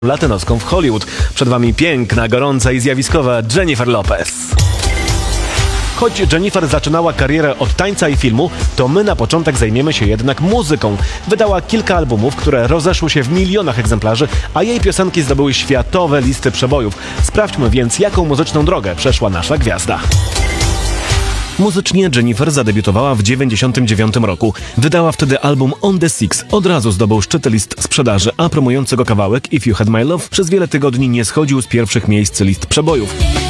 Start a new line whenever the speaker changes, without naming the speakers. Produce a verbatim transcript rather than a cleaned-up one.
latynoską w Hollywood. Przed wami piękna, gorąca i zjawiskowa Jennifer Lopez. Choć Jennifer zaczynała karierę od tańca i filmu, to my na początek zajmiemy się jednak muzyką. Wydała kilka albumów, które rozeszły się w milionach egzemplarzy, a jej piosenki zdobyły światowe listy przebojów. Sprawdźmy więc, jaką muzyczną drogę przeszła nasza gwiazda. Muzycznie Jennifer zadebiutowała w dziewięćdziesiątym dziewiątym roku. Wydała wtedy album On The Six. Od razu zdobył szczyty list sprzedaży, a promujący go kawałek If You Had My Love przez wiele tygodni nie schodził z pierwszych miejsc list przebojów.